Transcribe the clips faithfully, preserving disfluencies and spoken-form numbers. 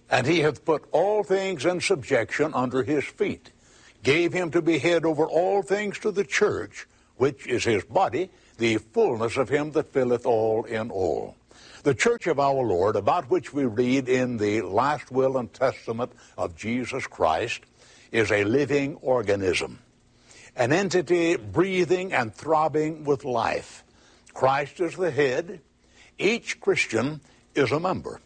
And he hath put all things in subjection under his feet, gave him to be head over all things to the church, which is his body, the fullness of him that filleth all in all. The church of our Lord, about which we read in the last will and testament of Jesus Christ, is a living organism, an entity breathing and throbbing with life. Christ is the head. Each Christian is a member.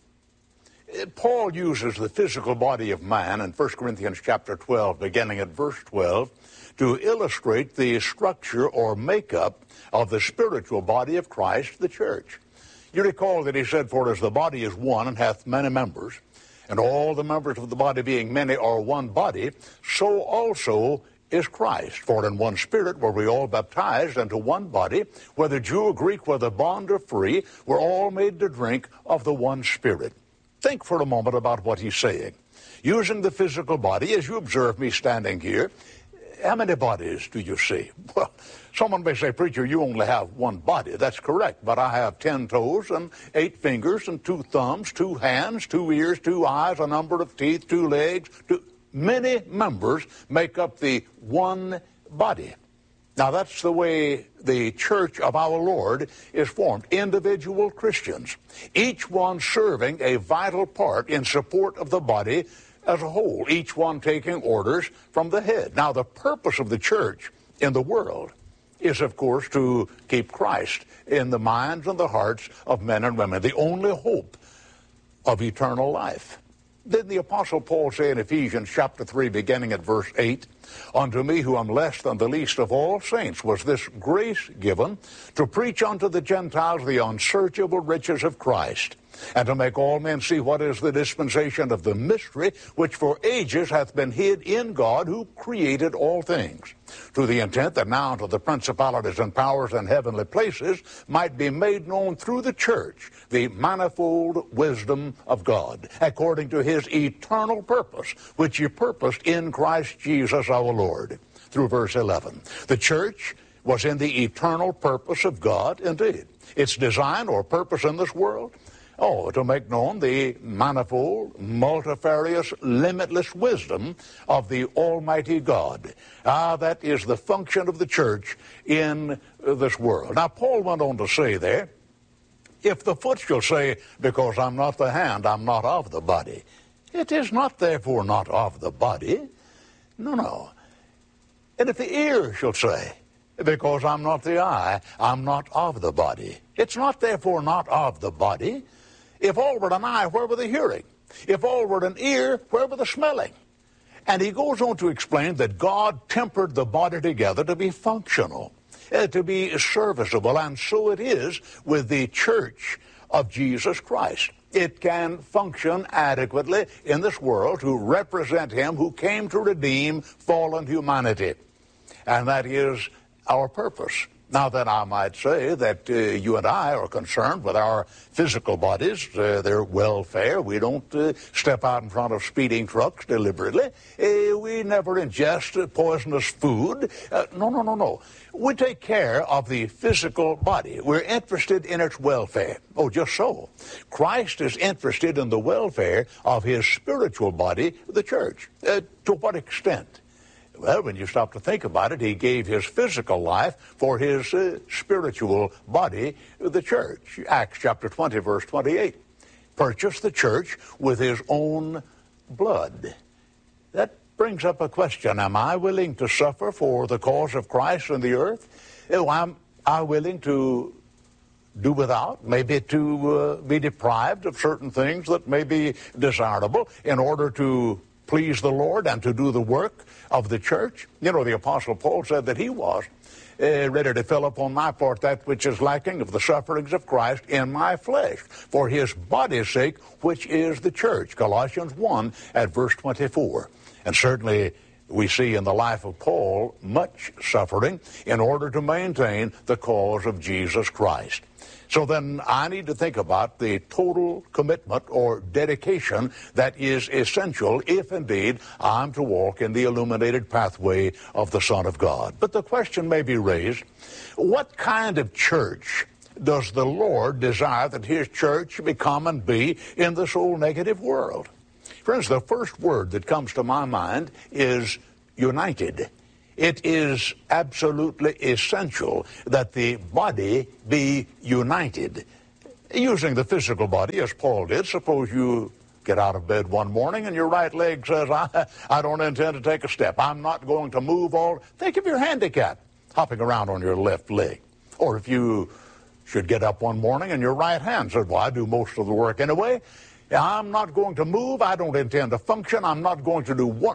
Paul uses the physical body of man in First Corinthians chapter twelve, beginning at verse twelve, to illustrate the structure or makeup of the spiritual body of Christ, the church. You recall that he said, "For as the body is one and hath many members, and all the members of the body being many are one body, so also is Christ. For in one Spirit were we all baptized unto one body, whether Jew or Greek, whether bond or free, we're all made to drink of the one Spirit." Think for a moment about what he's saying. Using the physical body, as you observe me standing here, how many bodies do you see? Well, someone may say, "Preacher, you only have one body." That's correct, but I have ten toes and eight fingers and two thumbs, two hands, two ears, two eyes, a number of teeth, two legs. Two... Many members make up the one body. Now, that's the way the church of our Lord is formed. Individual Christians, each one serving a vital part in support of the body as a whole, each one taking orders from the head. Now, the purpose of the church in the world is, of course, to keep Christ in the minds and the hearts of men and women, the only hope of eternal life. Didn't the Apostle Paul say in Ephesians chapter three, beginning at verse eight, "Unto me, who am less than the least of all saints, was this grace given, to preach unto the Gentiles the unsearchable riches of Christ, and to make all men see what is the dispensation of the mystery, which for ages hath been hid in God, who created all things, to the intent that now unto the principalities and powers in heavenly places might be made known through the church the manifold wisdom of God, according to his eternal purpose, which he purposed in Christ Jesus our Lord." Through verse eleven. The church was in the eternal purpose of God indeed. Its design or purpose in this world? Oh, to make known the manifold, multifarious, limitless wisdom of the Almighty God. Ah, that is the function of the church in this world. Now, Paul went on to say there, "If the foot shall say, Because I'm not the hand, I'm not of the body, it is not therefore not of the body." No, no. "And if the ear shall say, Because I'm not the eye, I'm not of the body, it's not therefore not of the body." If all were an eye, where were the hearing? If all were an ear, where were the smelling? And he goes on to explain that God tempered the body together to be functional, uh, to be serviceable, and so it is with the church of Jesus Christ. It can function adequately in this world to represent him who came to redeem fallen humanity. And that is our purpose. Now, then, I might say that uh, you and I are concerned with our physical bodies, uh, their welfare. We don't uh, step out in front of speeding trucks deliberately. Uh, we never ingest uh, poisonous food. Uh, no, no, no, no. We take care of the physical body. We're interested in its welfare. Oh, just so. Christ is interested in the welfare of his spiritual body, the church. Uh, to what extent? Well, when you stop to think about it, he gave his physical life for his uh, spiritual body, the church. Acts chapter twenty, verse twenty-eight. Purchased the church with his own blood. That brings up a question. Am I willing to suffer for the cause of Christ in the earth? Oh, am I willing to do without, maybe to uh, be deprived of certain things that may be desirable in order to please the Lord and to do the work of the church? You know, the Apostle Paul said that he was uh, ready to fill up on my part that which is lacking of the sufferings of Christ in my flesh, for his body's sake, which is the church. Colossians one at verse twenty-four. And certainly we see in the life of Paul much suffering in order to maintain the cause of Jesus Christ. So then I need to think about the total commitment or dedication that is essential if indeed I'm to walk in the illuminated pathway of the Son of God. But the question may be raised, what kind of church does the Lord desire that his church become and be in this old negative world? Friends, the first word that comes to my mind is united. It is absolutely essential that the body be united. Using the physical body, as Paul did, suppose you get out of bed one morning and your right leg says, I, I don't intend to take a step. I'm not going to move all. Think of your handicap, hopping around on your left leg. Or if you should get up one morning and your right hand says, well, I do most of the work anyway. I'm not going to move. I don't intend to function. I'm not going to do what?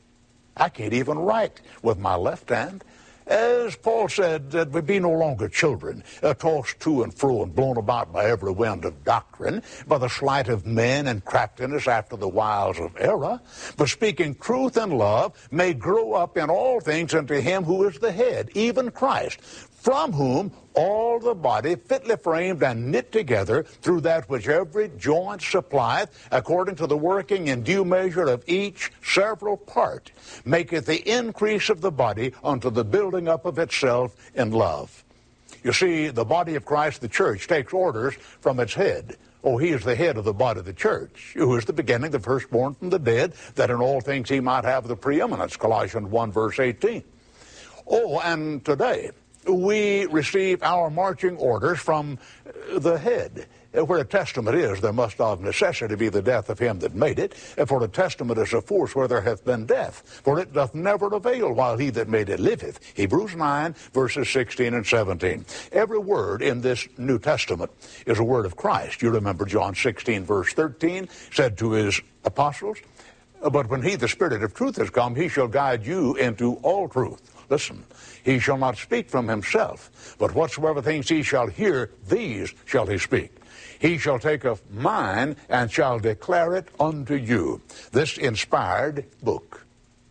I can't even write with my left hand. As Paul said, that we be no longer children, uh, tossed to and fro and blown about by every wind of doctrine, by the sleight of men and craftiness after the wiles of error, but speaking truth in love, may grow up in all things unto him who is the head, even Christ, from whom all the body fitly framed and knit together through that which every joint supplieth, according to the working in due measure of each several part, maketh the increase of the body unto the building up of itself in love. You see, the body of Christ, the church, takes orders from its head. Oh, he is the head of the body of the church, who is the beginning, the firstborn from the dead, that in all things he might have the preeminence, Colossians one, verse eighteen. Oh, and today we receive our marching orders from the head. Where a testament is, there must of necessity be the death of him that made it. For the testament is a force where there hath been death. For it doth never avail while he that made it liveth. Hebrews nine, verses sixteen and seventeen. Every word in this New Testament is a word of Christ. You remember John sixteen, verse thirteen, said to his apostles, but when he, the Spirit of truth, has come, he shall guide you into all truth. Listen, he shall not speak from himself, but whatsoever things he shall hear, these shall he speak. He shall take of mine and shall declare it unto you. This inspired book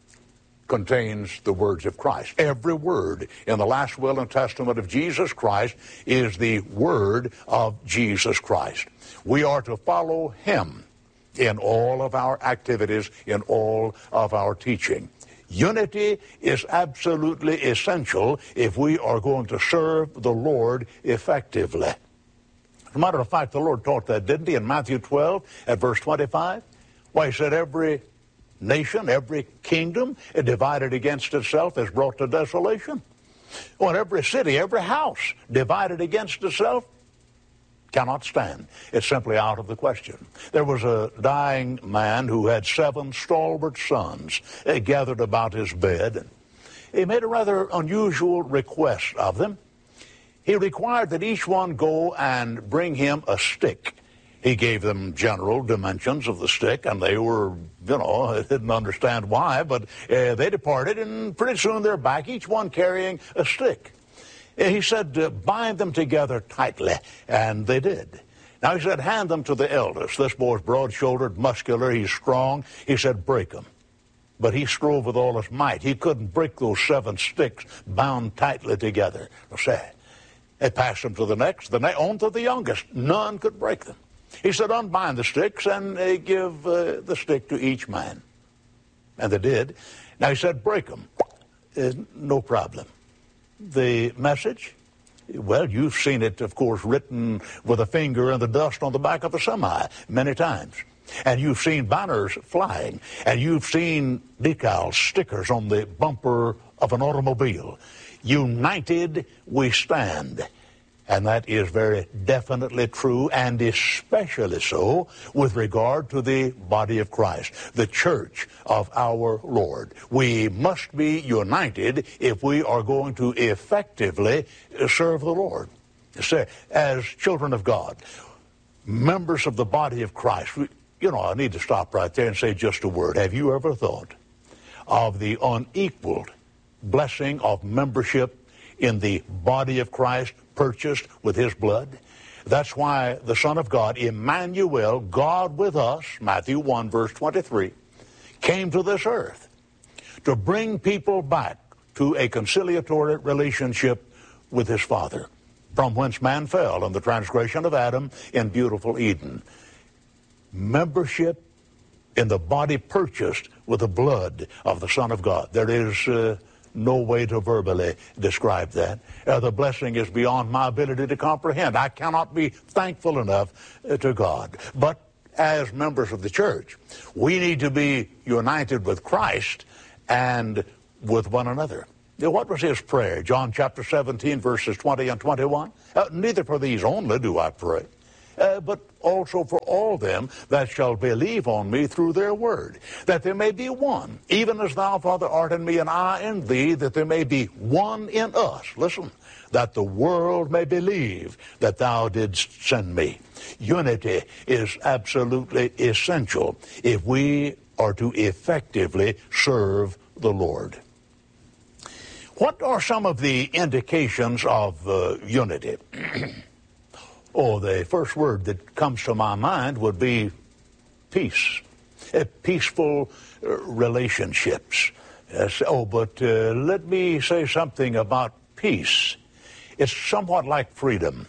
contains the words of Christ. Every word in the last will and testament of Jesus Christ is the word of Jesus Christ. We are to follow him in all of our activities, in all of our teaching. Unity is absolutely essential if we are going to serve the Lord effectively. As a matter of fact, the Lord taught that, didn't he, in Matthew twelve at verse twenty-five? Why, he said every nation, every kingdom divided against itself is brought to desolation. Well, every city, every house divided against itself cannot stand. It's simply out of the question. There was a dying man who had seven stalwart sons uh, gathered about his bed. He made a rather unusual request of them. He required that each one go and bring him a stick. He gave them general dimensions of the stick, and they were, you know, didn't understand why, but uh, they departed, and pretty soon they're back, each one carrying a stick. He said, uh, bind them together tightly, and they did. Now, he said, hand them to the eldest. This boy's broad-shouldered, muscular, he's strong. He said, break them. But he strove with all his might. He couldn't break those seven sticks bound tightly together. Say, they passed them to the next, the next, on to the youngest. None could break them. He said, unbind the sticks and uh, give uh, the stick to each man. And they did. Now, he said, break them. Uh, no problem. The message? Well, you've seen it, of course, written with a finger in the dust on the back of a semi many times. And you've seen banners flying. And you've seen decals, stickers on the bumper of an automobile. United we stand. And that is very definitely true, and especially so with regard to the body of Christ, the church of our Lord. We must be united if we are going to effectively serve the Lord. Say, as children of God, members of the body of Christ, we, you know, I need to stop right there and say just a word. Have you ever thought of the unequaled blessing of membership in the body of Christ, purchased with his blood? That's why the Son of God, Emmanuel, God with us, Matthew one, verse twenty-three, came to this earth to bring people back to a conciliatory relationship with his Father, from whence man fell in the transgression of Adam in beautiful Eden. Membership in the body purchased with the blood of the Son of God. There is uh, no way to verbally describe that. Uh, the blessing is beyond my ability to comprehend. I cannot be thankful enough uh, to God. But as members of the church. We need to be united with Christ and with one another. What was his prayer? John chapter seventeen, verses twenty and twenty-one. Uh, Neither for these only do I pray, uh, but also for all them that shall believe on me through their word, that there may be one, even as thou, Father, art in me, and I in thee, that there may be one in us. Listen, that the world may believe that thou didst send me. Unity is absolutely essential if we are to effectively serve the Lord. What are some of the indications of uh, unity? Oh, the first word that comes to my mind would be peace. Uh, peaceful uh, relationships. Yes. Oh, but uh, let me say something about peace. It's somewhat like freedom.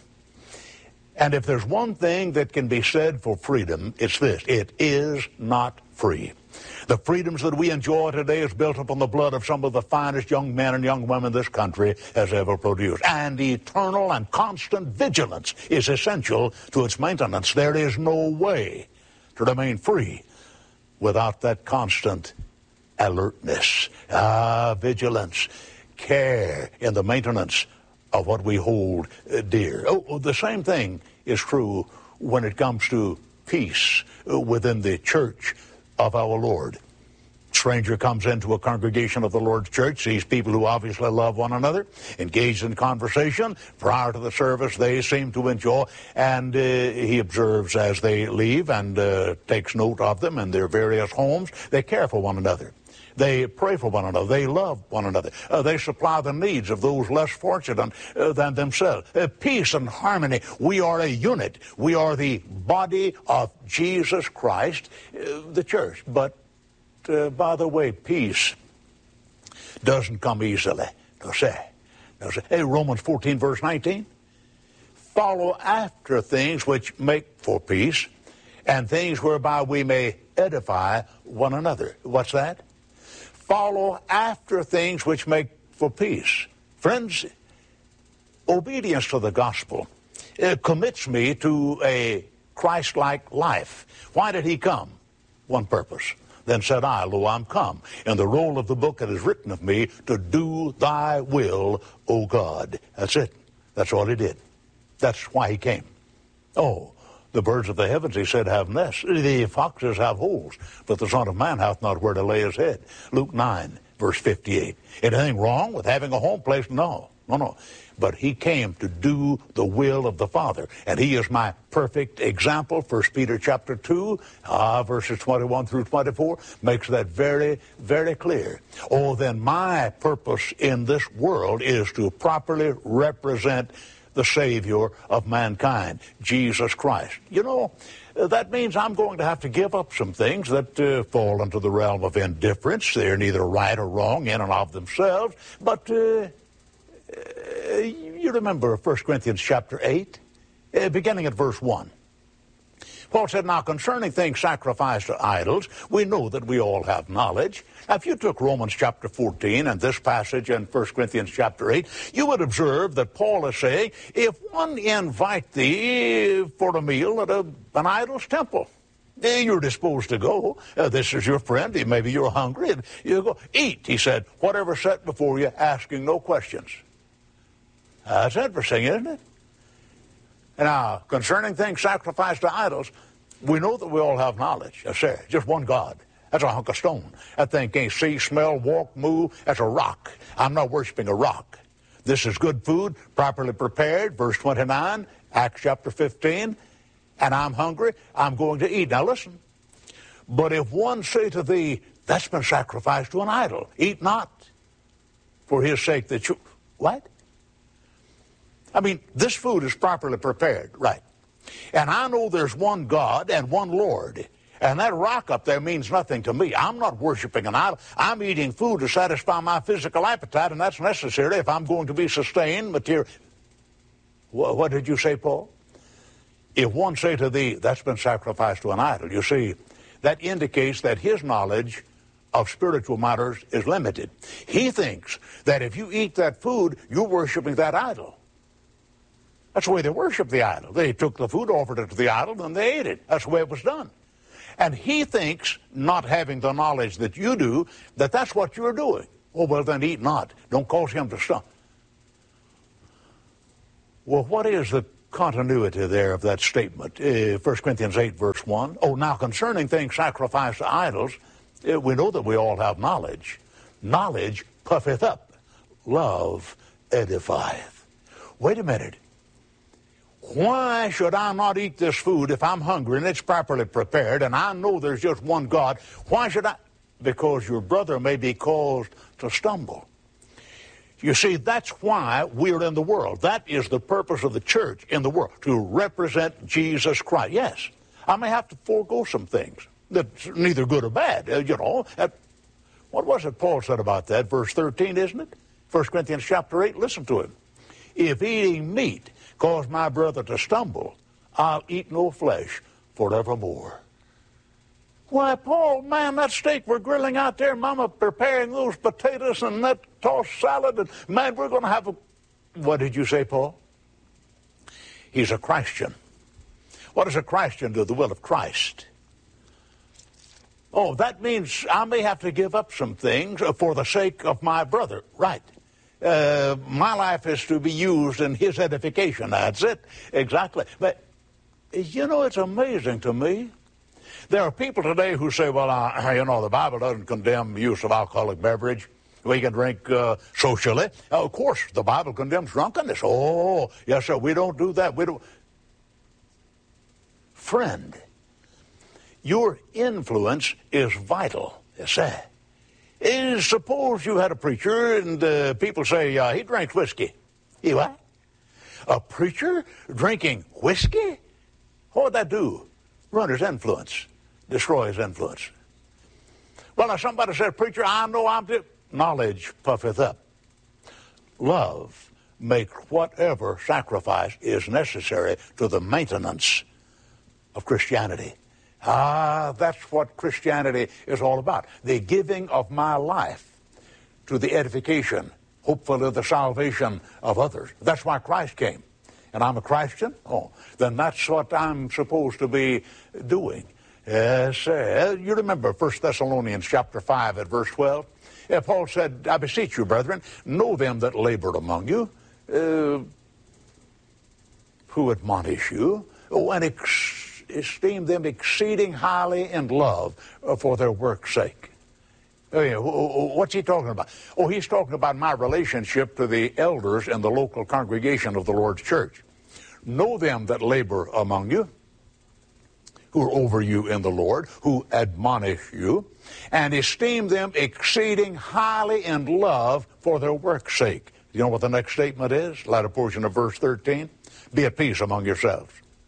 And if there's one thing that can be said for freedom, it's this: it is not free. The freedoms that we enjoy today is built upon the blood of some of the finest young men and young women this country has ever produced. And eternal and constant vigilance is essential to its maintenance. There is no way to remain free without that constant alertness, ah, vigilance, care in the maintenance of what we hold dear. Oh, the same thing is true when it comes to peace within the church of our Lord. Stranger comes into a congregation of the Lord's church, sees people who obviously love one another, engaged in conversation. Prior to the service, they seem to enjoy, and uh, he observes as they leave and uh, takes note of them in their various homes. They care for one another. They pray for one another. They love one another. Uh, they supply the needs of those less fortunate uh, than themselves. Uh, peace and harmony. We are a unit. We are the body of Jesus Christ, uh, the church. But, uh, by the way, peace doesn't come easily. No, say. No, say. Hey, Romans fourteen, verse nineteen. Follow after things which make for peace, and things whereby we may edify one another. What's that? Follow after things which make for peace. Friends, obedience to the gospel uh, commits me to a Christ-like life. Why did he come? One purpose. Then said I, Lo, I'm come, in the roll of the book that is written of me, to do thy will, O God. That's it. That's all he did. That's why he came. Oh, the birds of the heavens, he said, have nests. The foxes have holes, but the Son of Man hath not where to lay his head. Luke nine, verse fifty-eight. Anything wrong with having a home place? No, no, no. But he came to do the will of the Father, and he is my perfect example. First Peter chapter two, ah, verses twenty-one through twenty-four, makes that very, very clear. Oh, then my purpose in this world is to properly represent the Savior of mankind, Jesus Christ. You know, that means I'm going to have to give up some things that uh, fall into the realm of indifference. They're neither right or wrong in and of themselves. But uh, uh, you remember First Corinthians chapter eight, uh, beginning at verse one. Paul said, now concerning things sacrificed to idols, we know that we all have knowledge. Now, if you took Romans chapter fourteen and this passage in First Corinthians chapter eight, you would observe that Paul is saying, if one invite thee for a meal at a, an idol's temple, you're disposed to go. Uh, this is your friend. Maybe you're hungry. And you go, eat, he said, whatever set before you, asking no questions. That's interesting, isn't it? Now, concerning things sacrificed to idols, we know that we all have knowledge. Yes, sir. Just one God. That's a hunk of stone. That thing can't see, smell, walk, move. That's a rock. I'm not worshiping a rock. This is good food, properly prepared. Verse twenty-nine, Acts chapter fifteen. And I'm hungry, I'm going to eat. Now listen. But if one say to thee, that's been sacrificed to an idol, eat not for his sake that you... What? I mean, this food is properly prepared, right? And I know there's one God and one Lord. And that rock up there means nothing to me. I'm not worshiping an idol. I'm eating food to satisfy my physical appetite, and that's necessary if I'm going to be sustained material. What, what did you say, Paul? If one say to thee, that's been sacrificed to an idol, you see, that indicates that his knowledge of spiritual matters is limited. He thinks that if you eat that food, you're worshiping that idol. That's the way they worshiped the idol. They took the food, offered it to the idol, and they ate it. That's the way it was done. And he thinks, not having the knowledge that you do, that that's what you're doing. Oh, well, then eat not. Don't cause him to stumble. Well, what is the continuity there of that statement? Uh, First Corinthians eight, verse one. Oh, now concerning things sacrificed to idols, uh, we know that we all have knowledge. Knowledge puffeth up. Love edifieth. Wait a minute. Why should I not eat this food if I'm hungry and it's properly prepared and I know there's just one God? Why should I? Because your brother may be caused to stumble. You see, that's why we're in the world. That is the purpose of the church in the world, to represent Jesus Christ. Yes, I may have to forego some things that's neither good or bad, uh, you know. Uh, what was it Paul said about that? Verse thirteen, isn't it? First Corinthians chapter eight, listen to him. If eating meat cause my brother to stumble, I'll eat no flesh forevermore. Why, Paul, man, that steak we're grilling out there, Mama preparing those potatoes and that tossed salad, and man, we're going to have a... What did you say, Paul? He's a Christian. What does a Christian do? The will of Christ. Oh, that means I may have to give up some things for the sake of my brother. Right. Uh, my life is to be used in his edification. That's it. Exactly. But, you know, it's amazing to me. There are people today who say, well, uh, you know, the Bible doesn't condemn use of alcoholic beverage. We can drink uh, socially. Uh, of course, the Bible condemns drunkenness. Oh, yes, sir, we don't do that. We don't. Friend, your influence is vital. Yes, sir. Uh, suppose you had a preacher and uh, people say uh, he drinks whiskey. He what? A preacher drinking whiskey? What would that do? Run his influence. Destroy his influence. Well, now somebody said, preacher, I know I'm... Di-. Knowledge puffeth up. Love makes whatever sacrifice is necessary to the maintenance of Christianity. Ah, that's what Christianity is all about. The giving of my life to the edification, hopefully the salvation of others. That's why Christ came. And I'm a Christian? Oh, then that's what I'm supposed to be doing. Yes, uh, you remember First Thessalonians chapter five at verse twelve? Uh, Paul said, I beseech you, brethren, know them that labored among you, uh, who admonish you, oh, and ex- esteem them exceeding highly in love uh, for their work's sake. Oh, yeah. What's he talking about? Oh, he's talking about my relationship to the elders in the local congregation of the Lord's church. Know them that labor among you, who are over you in the Lord, who admonish you, and esteem them exceeding highly in love for their work's sake. You know what the next statement is? Latter portion of verse thirteen. Be at peace among yourselves.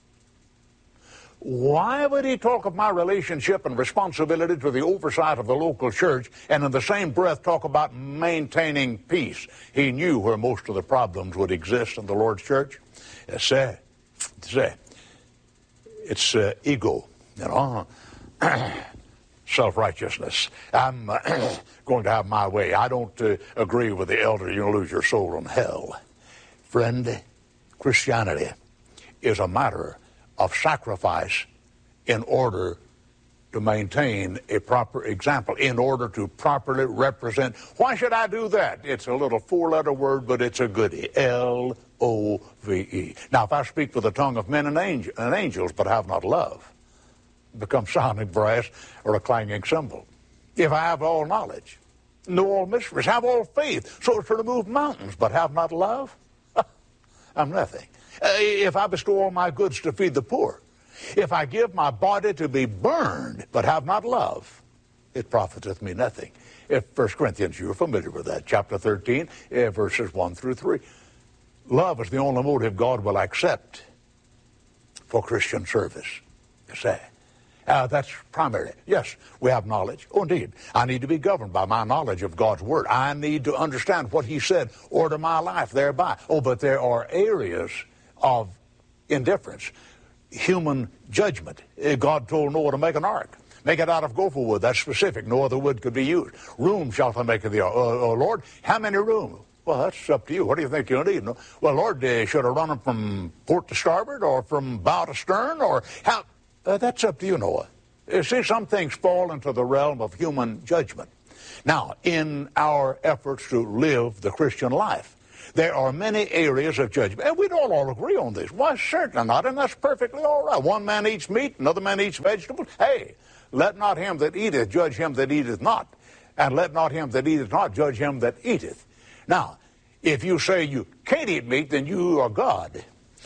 Why would he talk of my relationship and responsibility to the oversight of the local church and in the same breath talk about maintaining peace? He knew where most of the problems would exist in the Lord's church. It's, uh, it's, uh, it's uh, ego, you know, self-righteousness. I'm uh, going to have my way. I don't uh, agree with the elder. You'll lose your soul in hell. Friend, Christianity is a matter of sacrifice in order to maintain a proper example, in order to properly represent. Why should I do that? It's a little four-letter word, but it's a goodie. L O V E. Now, if I speak with the tongue of men and, angel, and angels, but have not love, it becomes sounding brass or a clanging cymbal. If I have all knowledge, know all mysteries, have all faith, so as to remove mountains, but have not love, I'm nothing. Uh, if I bestow all my goods to feed the poor, if I give my body to be burned, but have not love, it profiteth me nothing. If First Corinthians, you're familiar with that, chapter thirteen, uh, verses one through three. Love is the only motive God will accept for Christian service. You say, uh, that's primary. Yes, we have knowledge. Oh, indeed. I need to be governed by my knowledge of God's Word. I need to understand what He said, order my life thereby. Oh, but there are areas of indifference, human judgment. God told Noah to make an ark. Make it out of gopher wood. That's specific. No other wood could be used. Room shalt thou make of the ark. Uh, uh, Lord, how many room? Well, that's up to you. What do you think you'll need? Well, Lord, uh, should I run them from port to starboard or from bow to stern? Or how? Uh, that's up to you, Noah. You see, some things fall into the realm of human judgment. Now, in our efforts to live the Christian life, there are many areas of judgment. And we don't all agree on this. Why, certainly not, and that's perfectly all right. One man eats meat, another man eats vegetables. Hey, let not him that eateth judge him that eateth not, and let not him that eateth not judge him that eateth. Now, if you say you can't eat meat, then you are God.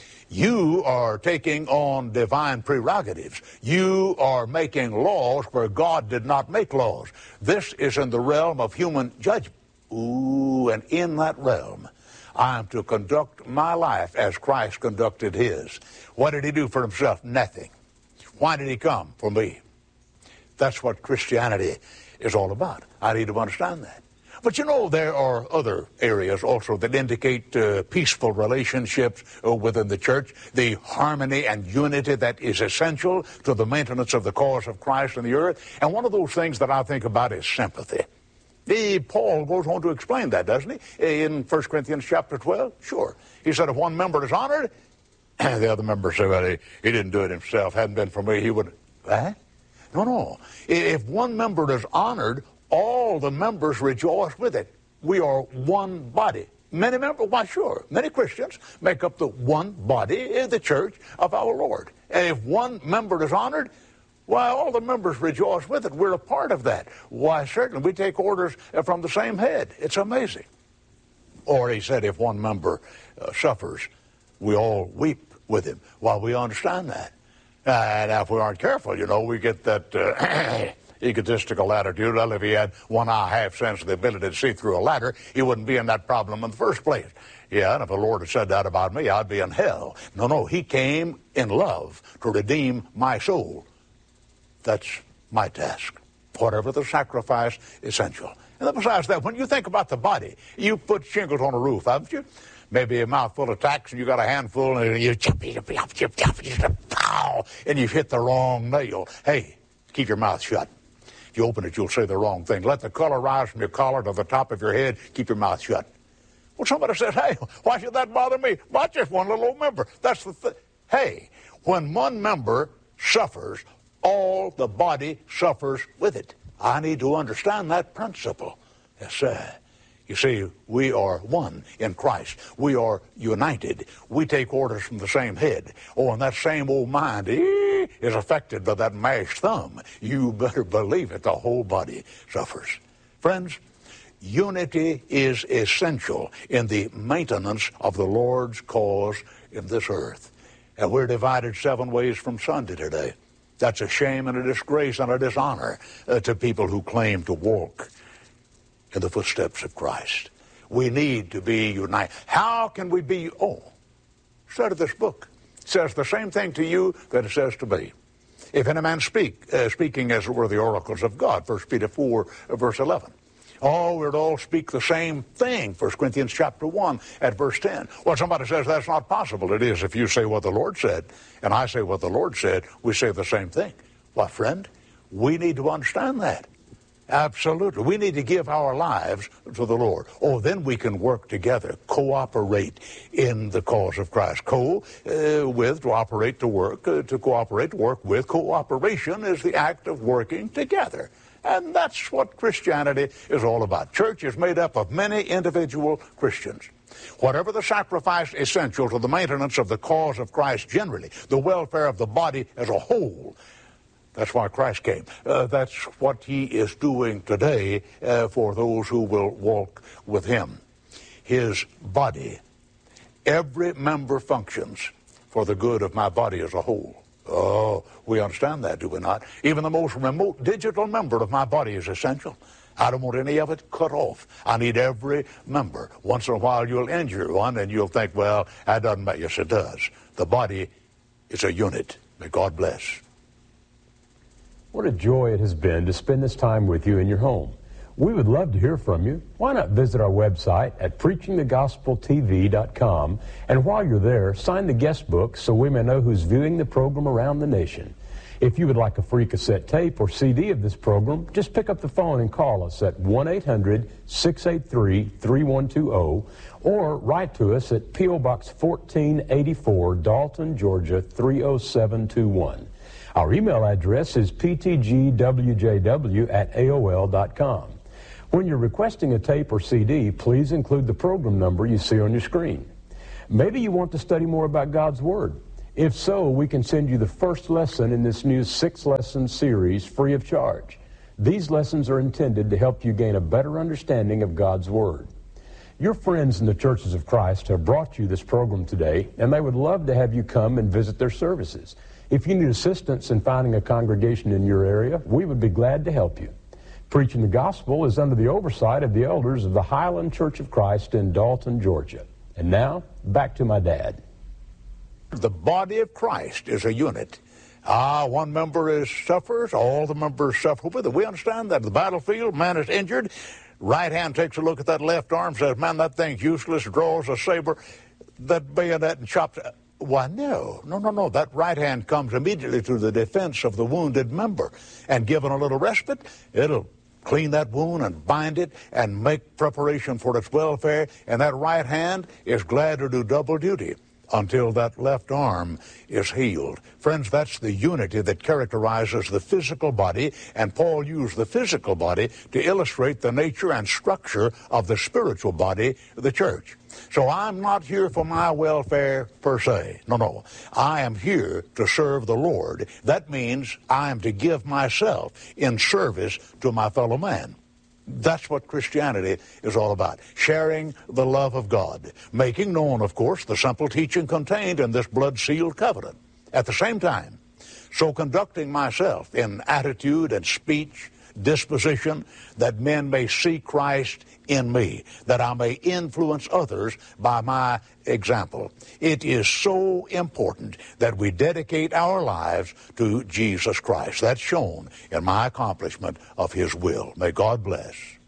You are taking on divine prerogatives. You are making laws where God did not make laws. This is in the realm of human judgment. Ooh, and in that realm, I am to conduct my life as Christ conducted his. What did he do for himself? Nothing. Why did he come? For me. That's what Christianity is all about. I need to understand that. But you know, there are other areas also that indicate uh, peaceful relationships uh, within the church, the harmony and unity that is essential to the maintenance of the cause of Christ in the earth. And one of those things that I think about is sympathy. The, Paul goes on to explain that, doesn't he? In First Corinthians chapter twelve? Sure. He said if one member is honored, the other member said, well, he, he didn't do it himself. Hadn't been for me, he would... Eh? No, no. If one member is honored, all the members rejoice with it. We are one body. Many members, why sure, many Christians make up the one body in the church of our Lord. And if one member is honored, why all the members rejoice with it. We're a part of that. Why certainly, we take orders from the same head. It's amazing. Or he said if one member uh, suffers, we all weep with him. Well, we understand that. Uh, and if we aren't careful, you know, we get that... Uh, egotistical attitude. Well, if he had one eye half sense of the ability to see through a ladder, he wouldn't be in that problem in the first place. Yeah, and if the Lord had said that about me, I'd be in hell. No, no, he came in love to redeem my soul. That's my task. Whatever the sacrifice, essential. And then besides that, when you think about the body, you put shingles on a roof, haven't you? Maybe a mouthful of tacks and you got a handful and you chip, chip, chip, chip, chip, chip, pow, and you've hit the wrong nail. Hey, keep your mouth shut. If you open it, you'll say the wrong thing. Let the color rise from your collar to the top of your head. Keep your mouth shut. Well, somebody says, hey, why should that bother me? Well, that's just one little old member. That's the thing. Hey, when one member suffers, all the body suffers with it. I need to understand that principle. Yes, sir. You see, we are one in Christ. We are united. We take orders from the same head. Oh, and that same old mind eh, is affected by that mashed thumb. You better believe it, the whole body suffers. Friends, unity is essential in the maintenance of the Lord's cause in this earth. And we're divided seven ways from Sunday today. That's a shame and a disgrace and a dishonor uh, to people who claim to walk in the footsteps of Christ. We need to be united. How can we be? Oh, study this book. It says the same thing to you that it says to me. If any man speak, uh, speaking as it were the oracles of God, First Peter four, verse eleven. Oh, we'd all speak the same thing, First Corinthians chapter one at verse ten. Well, somebody says that's not possible. It is. If you say what the Lord said, and I say what the Lord said, we say the same thing. Well, friend, we need to understand that. Absolutely. We need to give our lives to the Lord. Oh, then we can work together, cooperate in the cause of Christ. Co uh, with, to operate, to work, uh, to cooperate, to work with. Cooperation is the act of working together. And that's what Christianity is all about. Church is made up of many individual Christians. Whatever the sacrifice essential to the maintenance of the cause of Christ generally, the welfare of the body as a whole. That's why Christ came. Uh, that's what he is doing today uh, for those who will walk with him. His body, every member functions for the good of my body as a whole. Oh, we understand that, do we not? Even the most remote digital member of my body is essential. I don't want any of it cut off. I need every member. Once in a while you'll injure one and you'll think, well, that doesn't matter. Yes, it does. The body is a unit. May God bless. What a joy it has been to spend this time with you in your home. We would love to hear from you. Why not visit our website at preaching the gospel t v dot com, and while you're there, sign the guest book so we may know who's viewing the program around the nation. If you would like a free cassette tape or C D of this program, just pick up the phone and call us at one eight hundred, six eight three, three one two zero or write to us at P O. Box fourteen eighty-four, Dalton, Georgia three oh seven two one. Our email address is p t g w j w at A O L dot com. When you're requesting a tape or C D, please include the program number you see on your screen. Maybe you want to study more about God's Word. If so, we can send you the first lesson in this new six-lesson series free of charge. These lessons are intended to help you gain a better understanding of God's Word. Your friends in the Churches of Christ have brought you this program today, and they would love to have you come and visit their services. If you need assistance in finding a congregation in your area, we would be glad to help you. Preaching the Gospel is under the oversight of the elders of the Highland Church of Christ in Dalton, Georgia. And now, back to my dad. The body of Christ is a unit. Ah, one member is suffers, all the members suffer with it. We understand that. In the battlefield, man is injured. Right hand takes a look at that left arm, says, man, that thing's useless, draws a saber, that bayonet and chops. Why, no, no, no, no. That right hand comes immediately to the defense of the wounded member. And given a little respite, it'll clean that wound and bind it and make preparation for its welfare. And that right hand is glad to do double duty until that left arm is healed. Friends, that's the unity that characterizes the physical body, and Paul used the physical body to illustrate the nature and structure of the spiritual body, the church. So I'm not here for my welfare per se. No, no. I am here to serve the Lord. That means I am to give myself in service to my fellow man. That's what Christianity is all about, sharing the love of God, making known, of course, the simple teaching contained in this blood-sealed covenant. At the same time, so conducting myself in attitude and speech, disposition, that men may see Christ in me, that I may influence others by my example. It is so important that we dedicate our lives to Jesus Christ. That's shown in my accomplishment of His will. May God bless.